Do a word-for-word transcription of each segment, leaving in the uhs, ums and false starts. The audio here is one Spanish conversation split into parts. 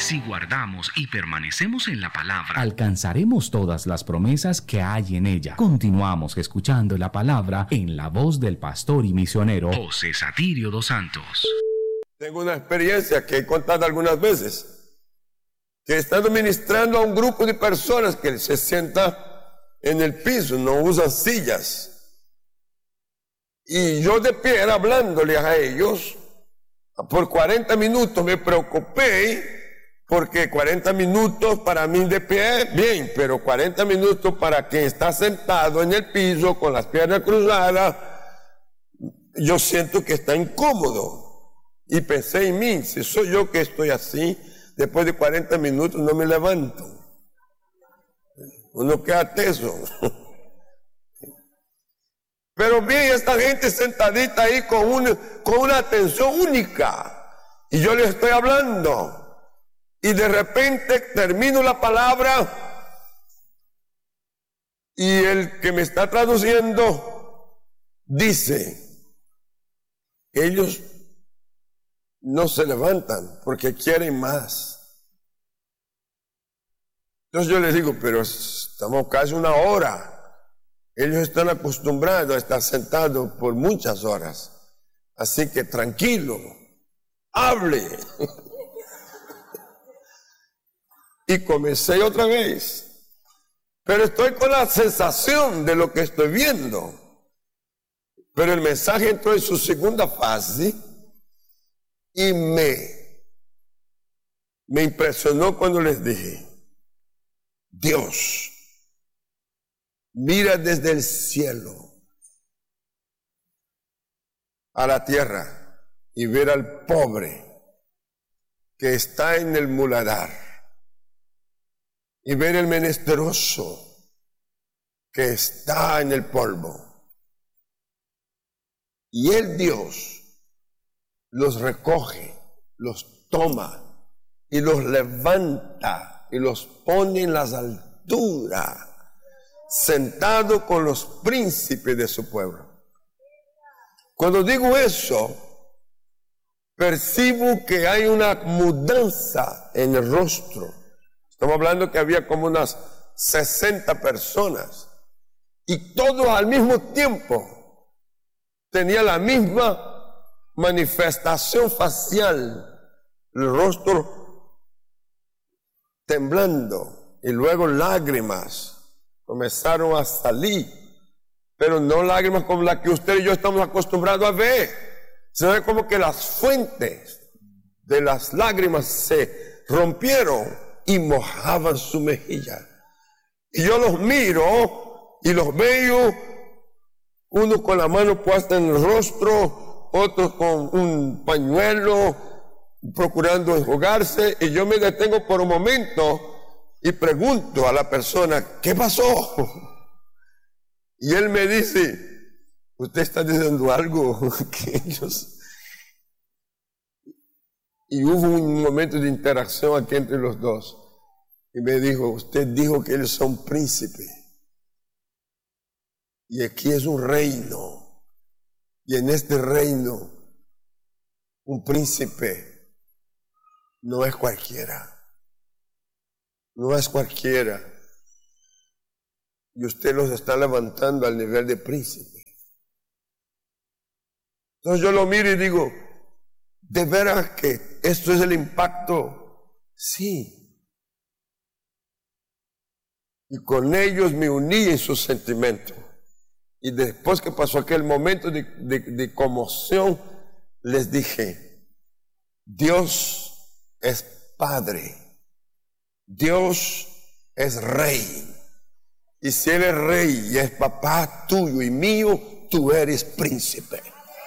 Si guardamos y permanecemos en la palabra, alcanzaremos todas las promesas que hay en ella. Continuamos escuchando la palabra en la voz del pastor y misionero José Satirio dos Santos. Tengo una experiencia que he contado algunas veces, que he estado ministrando a un grupo de personas que se sientan en el piso, no usan sillas. Y yo de pie era hablándole a ellos. Por cuarenta minutos me preocupé, porque cuarenta minutos para mí de pie, bien, pero cuarenta minutos para quien está sentado en el piso con las piernas cruzadas, yo siento que está incómodo. Y pensé en mí, si soy yo que estoy así, después de cuarenta minutos no me levanto. Uno queda teso. Pero bien, esta gente sentadita ahí con una, con una atención única. Y yo les estoy hablando. Y de repente termino la palabra y el que me está traduciendo dice, ellos no se levantan porque quieren más. Entonces yo les digo, pero estamos casi una hora. Ellos están acostumbrados a estar sentados por muchas horas. Así que tranquilo, hable. Y comencé otra vez. Pero estoy con la sensación de lo que estoy viendo. Pero el mensaje entró en su segunda fase y me, me impresionó cuando les dije, Dios mira desde el cielo a la tierra y ver al pobre que está en el muladar. Y ver el menesteroso que está en el polvo. Y el Dios los recoge, los toma y los levanta y los pone en las alturas, sentado con los príncipes de su pueblo. Cuando digo eso, percibo que hay una mudanza en el rostro. Estamos hablando que había como unas sesenta personas y todos al mismo tiempo tenían la misma manifestación facial, el rostro temblando y luego lágrimas comenzaron a salir, pero no lágrimas como las que usted y yo estamos acostumbrados a ver, sino como que las fuentes de las lágrimas se rompieron y mojaban su mejilla. Y yo los miro y los veo, uno con la mano puesta en el rostro, otro con un pañuelo, procurando enjuagarse, y yo me detengo por un momento y pregunto a la persona, ¿qué pasó? Y él me dice, usted está diciendo algo que ellos... Y hubo un momento de interacción aquí entre los dos. Y me dijo, usted dijo que ellos son príncipes. Y aquí es un reino. Y en este reino, un príncipe no es cualquiera. No es cualquiera. Y usted los está levantando al nivel de príncipe. Entonces yo lo miro y digo, ¿de veras que esto es el impacto? Sí. Y con ellos me uní en sus sentimientos. Y después que pasó aquel momento de, de, de conmoción, les dije, Dios es Padre. Dios es Rey. Y si Él es Rey y es papá tuyo y mío, tú eres príncipe.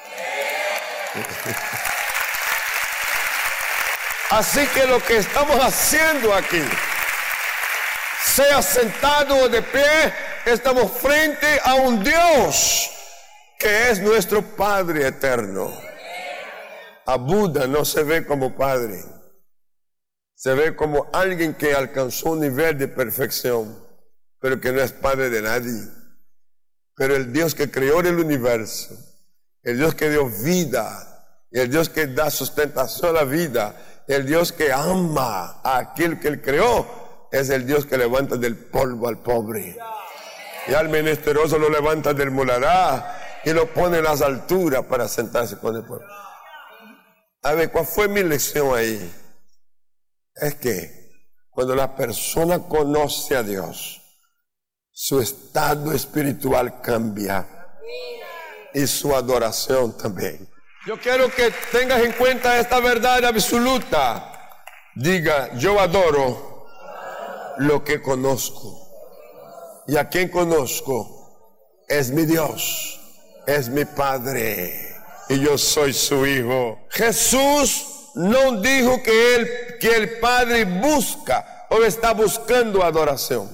Así que lo que estamos haciendo aquí, sea sentado o de pie, estamos frente a un Dios que es nuestro Padre eterno. A Buda no se ve como Padre, se ve como alguien que alcanzó un nivel de perfección, pero que no es Padre de nadie. Pero el Dios que creó el universo, el Dios que dio vida, el Dios que da sustentación a la vida, El Dios que ama a aquel que Él creó es el Dios que levanta del polvo al pobre. Y al menesteroso lo levanta del muladar y lo pone en las alturas para sentarse con el pueblo. A ver, ¿cuál fue mi lección ahí? Es que cuando la persona conoce a Dios, su estado espiritual cambia y su adoración también. Yo quiero que tengas en cuenta esta verdad absoluta. Diga, yo adoro lo que conozco. Y a quien conozco es mi Dios, es mi Padre, y yo soy su hijo. Jesús no dijo que, él, que el Padre busca o está buscando adoración.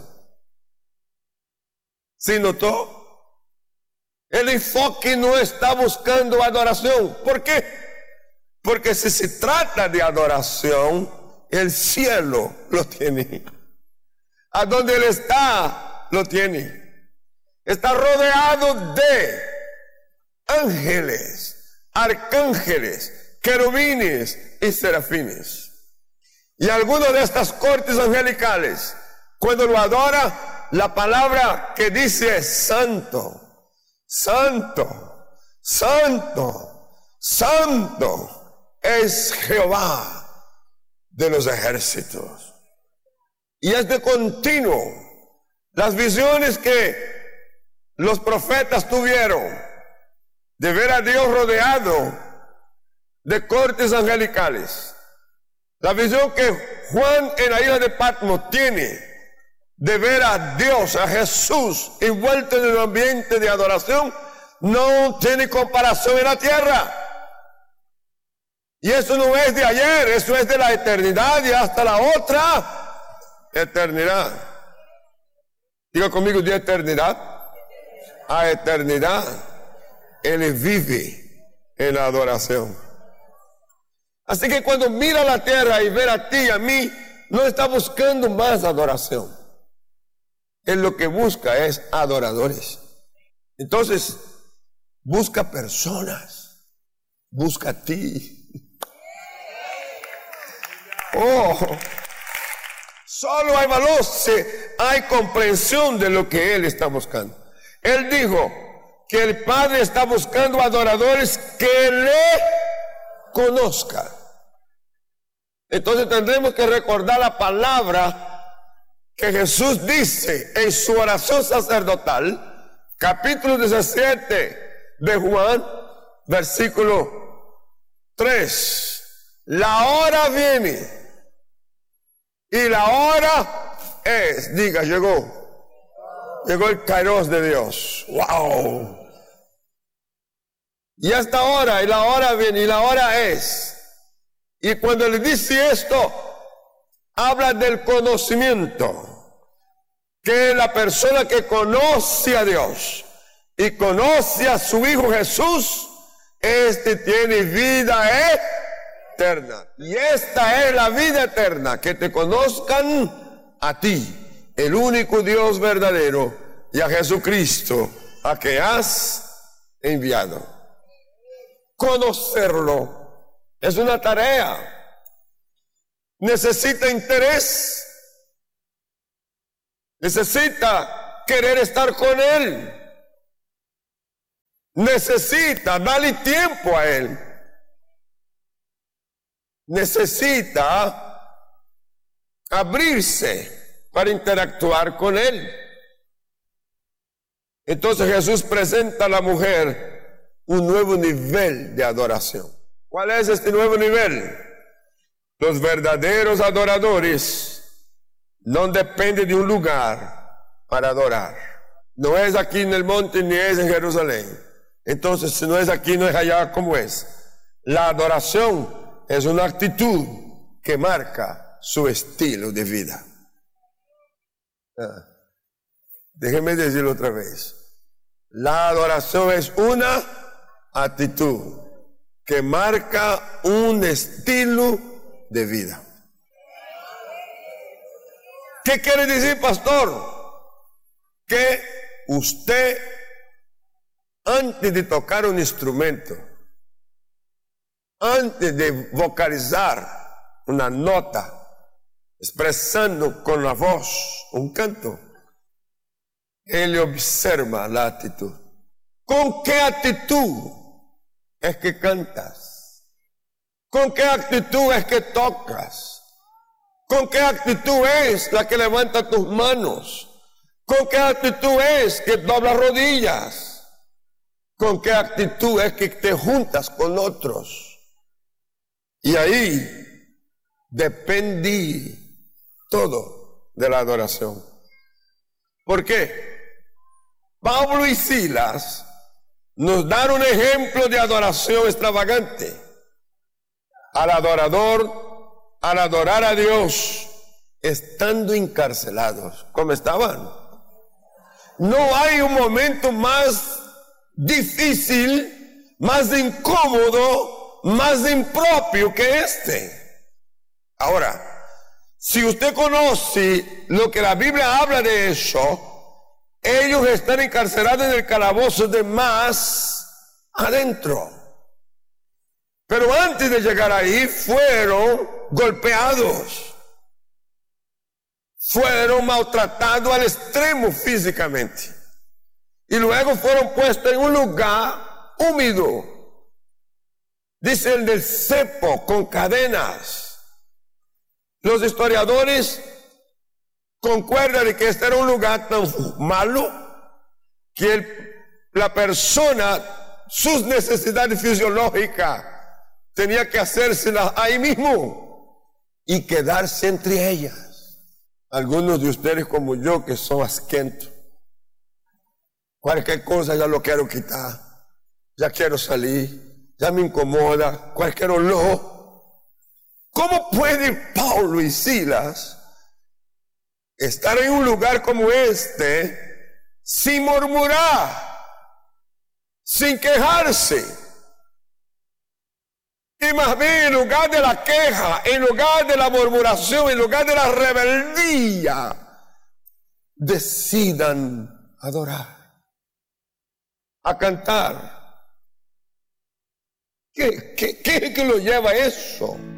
¿Sí notó? El enfoque no está buscando adoración. ¿Por qué? Porque si se trata de adoración, el cielo lo tiene. A donde Él está, lo tiene. Está rodeado de ángeles, arcángeles, querubines y serafines. Y algunos de estas cortes angelicales, cuando lo adora, la palabra que dice es santo, santo, santo, santo es Jehová de los ejércitos. Y es de continuo. Las visiones que los profetas tuvieron de ver a Dios rodeado de cortes angelicales. La visión que Juan en la isla de Patmos tiene de ver a Dios, a Jesús, envuelto en un ambiente de adoración, no tiene comparación en la tierra. Y eso no es de ayer, eso es de la eternidad y hasta la otra eternidad. Diga conmigo, de eternidad a eternidad, Él vive en la adoración. Así que cuando mira la tierra y ve a ti y a mí, no está buscando más adoración. Él lo que busca es adoradores. Entonces, busca personas, busca a ti. Oh, solo hay valor si hay comprensión de lo que Él está buscando. Él dijo que el Padre está buscando adoradores que le conozcan. Entonces tendremos que recordar la palabra que Jesús dice en su oración sacerdotal, capítulo diecisiete de Juan, versículo tres. La hora viene y la hora es, diga, llegó, llegó el kairos de Dios. Wow. Y esta hora, y la hora viene, y la hora es. Y cuando le dice esto, habla del conocimiento, que la persona que conoce a Dios y conoce a su Hijo Jesús, este tiene vida eterna. Y esta es la vida eterna, que te conozcan a ti, el único Dios verdadero, y a Jesucristo, a que has enviado. Conocerlo es una tarea. Necesita interés. Necesita querer estar con Él. Necesita darle tiempo a Él. Necesita abrirse para interactuar con Él. Entonces Jesús presenta a la mujer un nuevo nivel de adoración. ¿Cuál es este nuevo nivel? Los verdaderos adoradores no dependen de un lugar para adorar. No es aquí en el monte ni es en Jerusalén. Entonces, si no es aquí, no es allá, ¿cómo es? La adoración es una actitud que marca su estilo de vida. Ah, déjenme decirlo otra vez. La adoración es una actitud que marca un estilo de vida. ¿Qué quiere decir, pastor? Que usted, antes de tocar un instrumento, antes de vocalizar, una nota, expresando con la voz un canto. Él observa la actitud. ¿Con qué actitud es que cantas? ¿Con qué actitud es que tocas? ¿Con qué actitud es la que levanta tus manos? ¿Con qué actitud es que doblas rodillas? ¿Con qué actitud es que te juntas con otros? Y ahí dependí todo de la adoración. ¿Por qué? Pablo y Silas nos dan un ejemplo de adoración extravagante. Al adorador, al adorar a Dios, estando encarcelados, ¿cómo estaban? No hay un momento más difícil, más incómodo, más impropio que este. Ahora, si usted conoce lo que la Biblia habla de eso, ellos están encarcelados en el calabozo de más adentro. Pero antes de llegar ahí, fueron golpeados. Fueron maltratados al extremo físicamente. Y luego fueron puestos en un lugar húmedo. Dice el del cepo, con cadenas. Los historiadores concuerdan de que este era un lugar tan malo que el, la persona, sus necesidades fisiológicas, tenía que hacérselas ahí mismo y quedarse entre ellas. Algunos de ustedes como yo que son asquientos, cualquier cosa ya lo quiero quitar, ya quiero salir, ya me incomoda, cualquier olor. ¿Cómo puede Pablo y Silas estar en un lugar como este sin murmurar, sin quejarse? Y más bien en lugar de la queja, en lugar de la murmuración, en lugar de la rebeldía, decidan adorar, a cantar. ¿Qué, qué, qué es que lo lleva a eso?